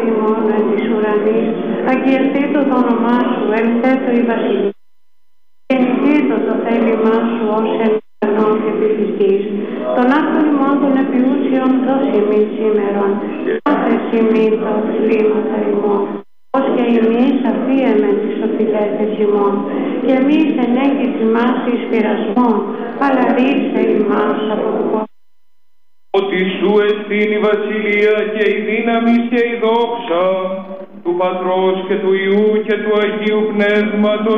ημών εν της ουρανής, αγιαστήτω το όνομά σου, ελθέτω η βασιλεία. Γεννηθήτω το θέλημά σου ως εν ουρανών και επί της γης. Των άκτων ημών των επιούσιων δώσει ημίν σήμερον, άφες ημίν τα οφειλήματα ημών, ως και εμείς αφίεμεν τις οφειλέτες ημών, και εμείς εν έγκυς ημάς εις πειρασμών, αλλά ρίσε ημάς από το κόσμο. Ότι σου εστίν η βασιλεία και η δύναμη και η δόξα του Πατρός και του Υιού και του Αγίου Πνεύματος